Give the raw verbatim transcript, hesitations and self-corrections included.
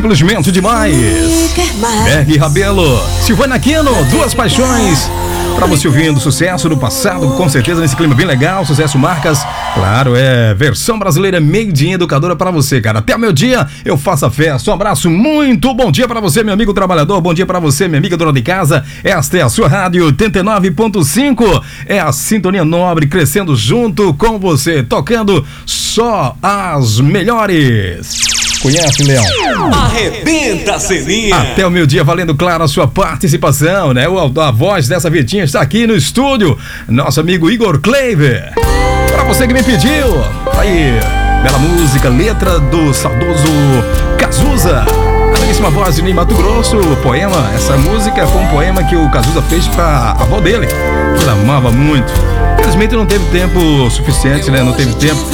Simplesmente demais. Berg Rabelo, Silvana Aquino, Duas Paixões. Pra você ouvindo sucesso do passado, com certeza nesse clima bem legal, sucesso marcas. Claro, é versão brasileira made in educadora pra você, cara. Até o meu dia, eu faço a festa. Um abraço, muito bom dia pra você, meu amigo trabalhador. Bom dia pra você, minha amiga dona de casa. Esta é a sua rádio oitenta e nove ponto cinco. É a sintonia nobre, crescendo junto com você, tocando só as melhores. Conhece, Leão? Arrebenta, Celinha! Até o meu dia, valendo, claro, a sua participação, né? A voz dessa Vitinha está aqui no estúdio. Nosso amigo Igor Kleiber. Pra você que me pediu. Aí, bela música, letra do saudoso Cazuza. A belíssima voz de Ney Mato Grosso, poema. Essa música foi um poema que o Cazuza fez pra avó dele, que ele amava muito. Infelizmente não teve tempo suficiente, né? Não teve tempo